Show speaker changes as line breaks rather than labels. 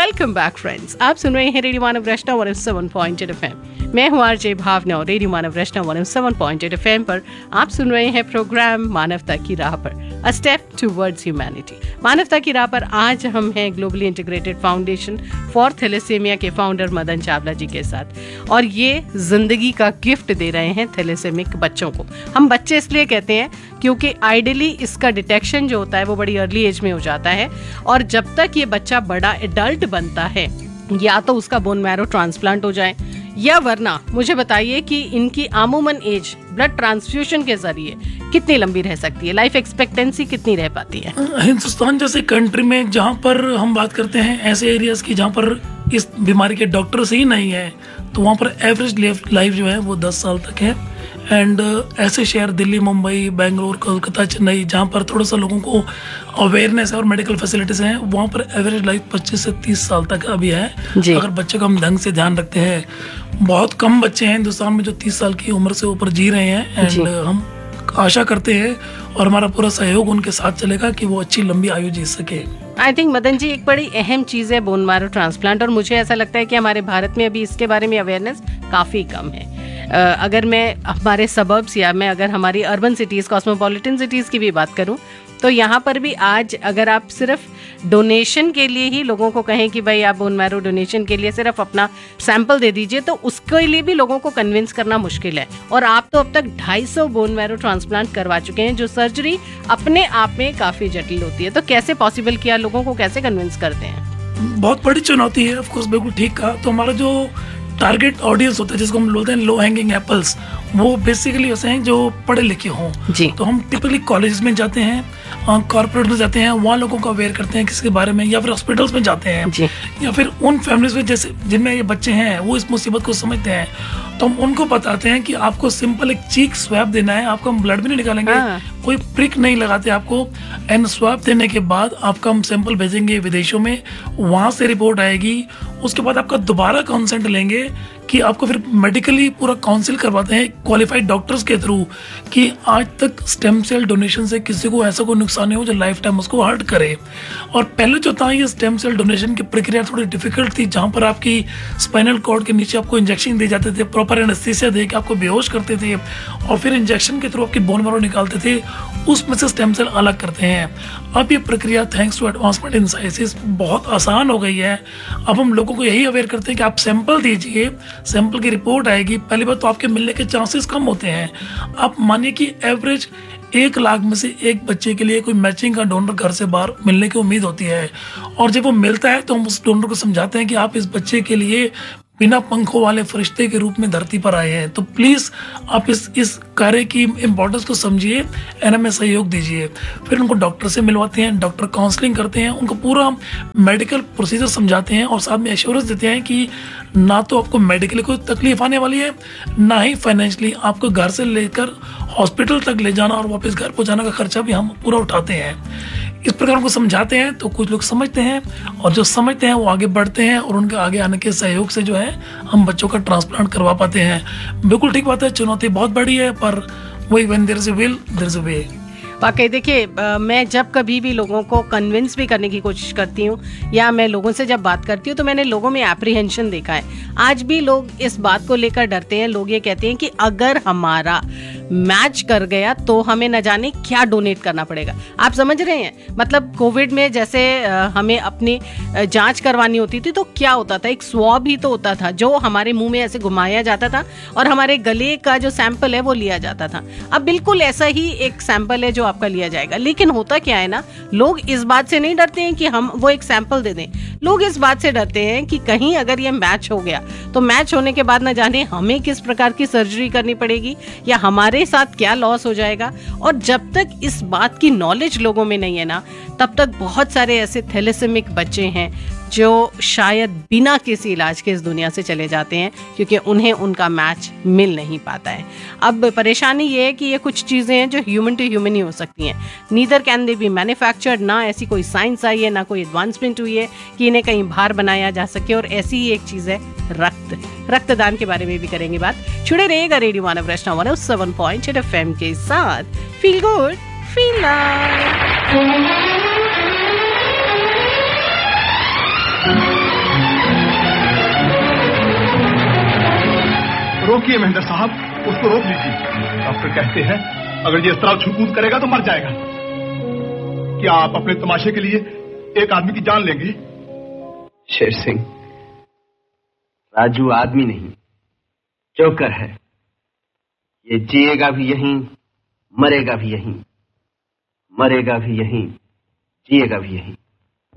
Welcome back friends, आप सुन रहे हैं रेडियो मानव रचना 107.8 FM। मैं हूँ आरजे भावना और रेडियो मानव रचना 107.8 FM पर आप सुन रहे हैं प्रोग्राम मानवता की राह पर, अ स्टेप टुवर्ड्स ह्यूमैनिटी। मानवता की राह पर आज हम हैं globally integrated foundation for thalassaemia के फाउंडर मदन चावला जी के साथ, और ये जिंदगी का गिफ्ट दे रहे हैं थैलेसेमिक बच्चों को। हम बच्चे इसलिए कहते हैं क्योंकि आइडियली इसका डिटेक्शन जो होता है वो बड़ी अर्ली एज में हो जाता है, और जब तक ये बच्चा बड़ा एडल्ट बनता है या तो उसका बोन मैरो ट्रांसप्लांट हो जाए, या वरना मुझे बताइए कि इनकी आमूमन एज ब्लड ट्रांसफ्यूजन के जरिए कितनी लंबी रह सकती है, लाइफ एक्सपेक्टेंसी कितनी रह पाती है।
हिंदुस्तान जैसे कंट्री में जहाँ पर हम बात करते हैं ऐसे एरियाज की जहाँ पर इस बीमारी के डॉक्टर्स ही नहीं है, तो वहाँ पर एवरेज लाइफ जो है वो 10 साल तक है। एंड ऐसे शहर दिल्ली, मुंबई, बेंगलोर, कोलकाता, चेन्नई, जहाँ पर थोड़ा सा लोगों को अवेयरनेस है और मेडिकल फैसिलिटीज हैं, वहाँ पर एवरेज लाइफ 25 से 30 साल तक अभी है, अगर बच्चे का हम ढंग से ध्यान रखते हैं। बहुत कम बच्चे हैं हिंदुस्तान में जो 30 साल की उम्र से ऊपर जी रहे हैं। एंड हम आशा करते हैं और हमारा पूरा सहयोग उनके साथ चलेगा कि वो अच्छी लंबी आयु जी सके।
आई थिंक मदन जी, एक बड़ी अहम चीज़ है बोन मैरो ट्रांसप्लांट, और मुझे ऐसा लगता है कि हमारे भारत में अभी इसके बारे में अवेयरनेस काफ़ी कम है। अगर मैं हमारे सबर्ब्स या मैं अगर हमारी अर्बन सिटीज़, कॉस्मोपॉलिटन सिटीज़ की भी बात करूं, तो यहाँ पर भी आज अगर आप सिर्फ डोनेशन के लिए ही लोगों को कहें कि भाई आप बोन मैरो डोनेशन के लिए सिर्फ अपना सैंपल दे दीजिए, तो उसके लिए भी लोगों को कन्विंस करना मुश्किल है। और आप तो अब तक 250 बोन मैरो ट्रांसप्लांट करवा चुके हैं, जो सर्जरी अपने आप में काफ़ी जटिल होती है। तो कैसे पॉसिबल किया, लोगों को कैसे कन्विंस करते हैं?
बहुत बड़ी चुनौती है, ऑफकोर्स, बिल्कुल ठीक कहा। तो हमारा जो टारगेट ऑडियंस होता है, जिसको हम बोलते हैं लो हैंगिंग एप्पल्स, वो बेसिकली ऐसे हैं जो पढ़े लिखे हों। तो हम टिपिकली कॉलेज में जाते हैं, कॉर्पोरेट में जाते हैं, वहाँ लोगों को अवेयर करते हैं किसके बारे में, या फिर हॉस्पिटल्स में जाते हैं, या फिर उन फैमिलीज में जैसे जिनमें ये बच्चे हैं वो इस मुसीबत को समझते हैं, तो हम उनको बताते हैं कि आपको सिंपल एक चीक स्वैब देना है, आपका हम ब्लड भी नहीं निकालेंगे, कोई प्रिक नहीं लगाते आपको। एंड स्वैब देने के बाद आपका हम सैंपल भेजेंगे विदेशों में, वहाँ से रिपोर्ट आएगी, उसके बाद आपका दोबारा कंसेंट लेंगे कि आपको फिर मेडिकली पूरा काउंसिल करवाते हैं क्वालिफाइड डॉक्टर्स के थ्रू कि आज तक स्टेम सेल डोनेशन से किसी को ऐसा कोई नुकसान नहीं हो जो लाइफ टाइम उसको हर्ट करे। और पहले जो था ये स्टेम सेल डोनेशन की प्रक्रिया थोड़ी डिफिकल्ट थी, जहाँ पर आपकी स्पाइनल कॉर्ड के नीचे आपको इंजेक्शन दिए जाते थे, प्रॉपर एनेस्थीसिया दे के आपको बेहोश करते थे, और फिर इंजेक्शन के थ्रू आपकी बोन मैरो निकालते थे, उसमें से स्टेम सेल अलग करते हैं। अब ये प्रक्रिया thanks to advancement in sciences बहुत आसान हो गई है। अब हम लोगों को यही अवेयर करते हैं कि आप सैंपल दीजिए, सैंपल की रिपोर्ट आएगी, पहली बात तो आपके मिलने के चांसेस कम होते हैं। आप मानिए कि एवरेज 1 लाख में से एक बच्चे के लिए कोई मैचिंग का डोनर घर से बाहर मिलने की उम्मीद होती है, और जब वो मिलता है तो हम उस डोनर को समझाते हैं कि आप इस बच्चे के लिए बिना पंखों वाले फरिश्ते के रूप में धरती पर आए हैं, तो प्लीज़ आप इस कार्य की इम्पोर्टेंस को समझिए एंड हमें सहयोग दीजिए। फिर उनको डॉक्टर से मिलवाते हैं, डॉक्टर काउंसलिंग करते हैं, उनको पूरा मेडिकल प्रोसीजर समझाते हैं, और साथ में एश्योरेंस देते हैं कि ना तो आपको मेडिकली कोई तकलीफ आने वाली है, ना ही फाइनेंशियली आपको घर से लेकर हॉस्पिटल तक ले जाना और वापस घर पहुँचाने का खर्चा भी हम पूरा उठाते हैं। इस प्रकार उनको समझाते हैं तो कुछ लोग समझते हैं, और जो समझते हैं वो आगे बढ़ते हैं, और उनके आगे आने के सहयोग से जो है हम बच्चों का ट्रांसप्लांट करवा पाते हैं। बिल्कुल ठीक बात है, चुनौती बहुत बड़ी है, पर वही when there is a will there is a वे।
वाकई देखिए, मैं जब कभी भी लोगों को कन्विंस भी करने की कोशिश करती हूँ या मैं लोगों से जब बात करती हूँ, तो मैंने लोगों में एप्रीहेंशन देखा है। आज भी लोग इस बात को लेकर डरते हैं। लोग ये कहते हैं कि अगर हमारा मैच कर गया तो हमें न जाने क्या डोनेट करना पड़ेगा। आप समझ रहे हैं, मतलब कोविड में जैसे हमें अपनी जांच करवानी होती थी तो क्या होता था, एक स्वैब ही तो होता था जो हमारे मुंह में ऐसे घुमाया जाता था, और हमारे गले का जो सैंपल है वो लिया जाता था। अब बिल्कुल ऐसा ही एक सैंपल है जो आपका लिया जाएगा, लेकिन होता क्या है ना, लोग इस बात से नहीं डरते हैं कि हम वो एक सैंपल दे दें, लोग इस बात से डरते हैं कि कहीं अगर ये मैच हो गया तो मैच होने के बाद न जाने हमें किस प्रकार की सर्जरी करनी पड़ेगी या हमारे साथ क्या लॉस हो जाएगा। और जब तक इस बात की नॉलेज लोगों में नहीं है ना, तब तक बहुत सारे ऐसे थैलेसेमिक बच्चे हैं जो शायद बिना किसी इलाज के इस दुनिया से चले जाते हैं, क्योंकि उन्हें उनका मैच मिल नहीं पाता है। अब परेशानी ये है कि ये कुछ चीज़ें हैं जो ह्यूमन टू ह्यूमन ही हो सकती हैं, neither can they be manufactured, ना ऐसी कोई साइंस आई है, ना कोई एडवांसमेंट हुई है कि इन्हें कहीं बाहर बनाया जा सके। और ऐसी ही एक चीज़ है रक्तदान के बारे में भी करेंगे बात। जुड़े रहेगा रेडियो मानव रचना 107.8 FM के साथ। Feel good, feel live.
रोकिए महेंद्र साहब, उसको रोक लीजिए। डॉक्टर कहते हैं अगर ये इस तरह छूकूद करेगा तो मर जाएगा। क्या आप अपने तमाशे के लिए एक आदमी की जान लेंगे?
शेर सिंह, राजू आदमी नहीं, जोकर है। ये जिएगा भी यहीं, मरेगा भी यहीं, मरेगा भी यहीं, जिएगा भी यहीं।